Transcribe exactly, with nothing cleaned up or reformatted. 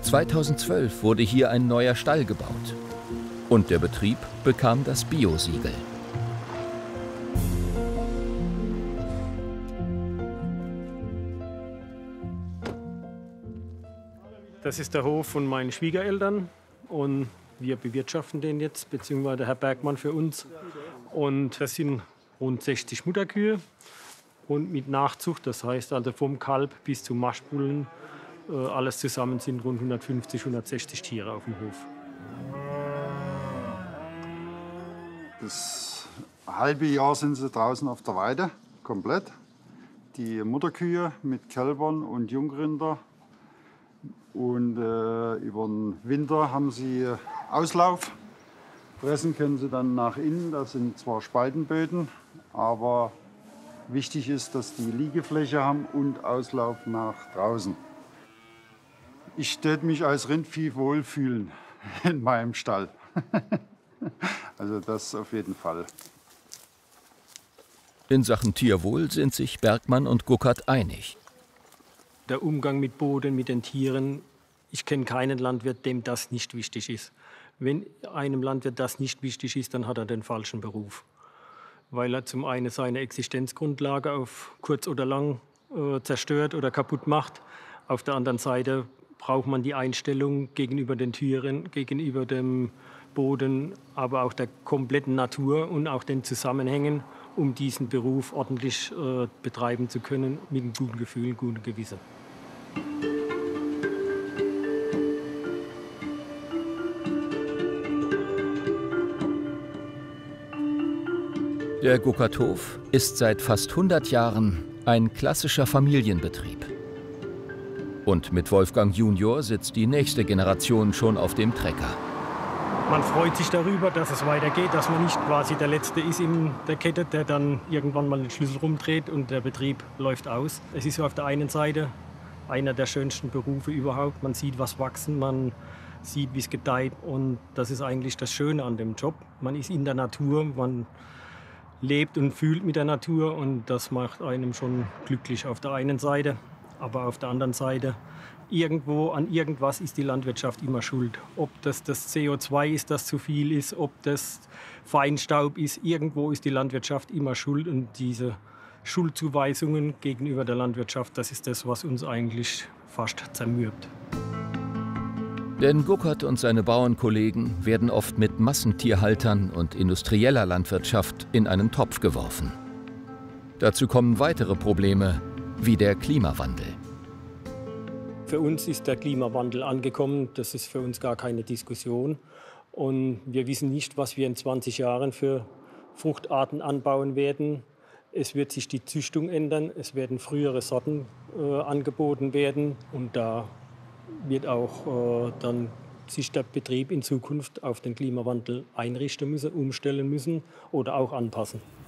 zweitausendzwölf wurde hier ein neuer Stall gebaut und der Betrieb bekam das Bio-Siegel. Das ist der Hof von meinen Schwiegereltern und wir bewirtschaften den jetzt, beziehungsweise der Herr Bergmann für uns. Und das sind rund sechzig Mutterkühe und mit Nachzucht, das heißt also vom Kalb bis zum Maschbullen, äh, alles zusammen sind rund hundertfünfzig, hundertsechzig Tiere auf dem Hof. Das halbe Jahr sind sie draußen auf der Weide, komplett. Die Mutterkühe mit Kälbern und Jungrinder. Und äh, über den Winter haben sie Auslauf. Fressen können sie dann nach innen. Das sind zwar Spaltenböden, aber wichtig ist, dass die Liegefläche haben und Auslauf nach draußen. Ich würde mich als Rindvieh wohlfühlen in meinem Stall. Also das auf jeden Fall. In Sachen Tierwohl sind sich Bergmann und Guckert einig. Der Umgang mit Boden, mit den Tieren. Ich kenne keinen Landwirt, dem das nicht wichtig ist. Wenn einem Landwirt das nicht wichtig ist, dann hat er den falschen Beruf. Weil er zum einen seine Existenzgrundlage auf kurz oder lang äh, zerstört oder kaputt macht. Auf der anderen Seite braucht man die Einstellung gegenüber den Tieren, gegenüber dem Boden, aber auch der kompletten Natur und auch den Zusammenhängen, um diesen Beruf ordentlich äh, betreiben zu können, mit einem guten Gefühl, einem guten Gewissen. Der Guckerthof ist seit fast hundert Jahren ein klassischer Familienbetrieb. Und mit Wolfgang Junior sitzt die nächste Generation schon auf dem Trecker. Man freut sich darüber, dass es weitergeht, dass man nicht quasi der Letzte ist in der Kette, der dann irgendwann mal den Schlüssel rumdreht und der Betrieb läuft aus. Es ist auf der einen Seite einer der schönsten Berufe überhaupt. Man sieht was wachsen, man sieht, wie es gedeiht und das ist eigentlich das Schöne an dem Job. Man ist in der Natur, man lebt und fühlt mit der Natur und das macht einem schon glücklich auf der einen Seite. Aber auf der anderen Seite, irgendwo an irgendwas ist die Landwirtschaft immer schuld. Ob das das C O zwei ist, das zu viel ist, ob das Feinstaub ist, irgendwo ist die Landwirtschaft immer schuld. Und diese Schuldzuweisungen gegenüber der Landwirtschaft, das ist das, was uns eigentlich fast zermürbt. Denn Guckert und seine Bauernkollegen werden oft mit Massentierhaltern und industrieller Landwirtschaft in einen Topf geworfen. Dazu kommen weitere Probleme, wie der Klimawandel. Für uns ist der Klimawandel angekommen, das ist für uns gar keine Diskussion. Und wir wissen nicht, was wir in zwanzig Jahren für Fruchtarten anbauen werden. Es wird sich die Züchtung ändern, es werden frühere Sorten äh, angeboten werden und da wird auch äh, dann sich der Betrieb in Zukunft auf den Klimawandel einrichten müssen, umstellen müssen oder auch anpassen.